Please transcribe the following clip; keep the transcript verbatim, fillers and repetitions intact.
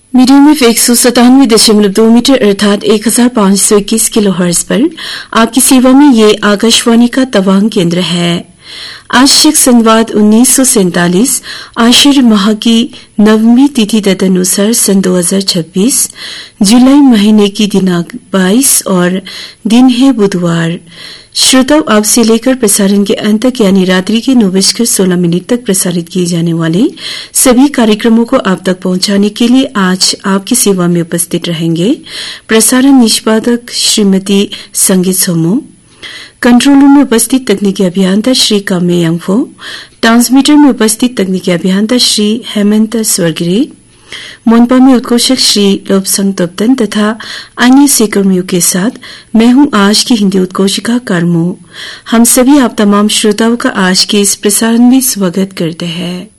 Medium wave एक सौ सतानवे दशमलव दो मीटर अर्थात एक हजार पांच सौ इक्कीस किलो हर्ट्ज पर आपकी सेवा में ये आकाशवाणी का तवांग केंद्र है। आज शिक संवाद उन्नीस सौ सैंतालीस आश्विन माह की नवमी तिथि तदनुसार सन दो हजार छब्बीस जुलाई महीने की दिनांक बाईस और दिन है बुधवार। श्रोताओं, आपसे लेकर प्रसारण के अंत तक यानी रात्रि के नौ बजकर सोलह मिनट तक प्रसारित किए जाने वाले सभी कार्यक्रमों को आप तक पहुंचाने के लिए आज आपकी सेवा में उपस्थित रहेंगे प्रसारण निष्पादक श्रीमती संगीत सोमो, कंट्रोल रूम में उपस्थित तकनीकी अभियंता श्री काम्य यांगफो, ट्रांसमीटर में उपस्थित तकनीकी अभियंता श्री हेमंत स्वर्गिरे, मोनपा में उद्घोषक श्री लोबसंग तोप्तन तथा अन्य सहकर्मियों के साथ मैं हूं आज की हिंदी उद्घोषिका कर्मो। हम सभी आप तमाम श्रोताओं का आज के इस प्रसारण में स्वागत करते हैं।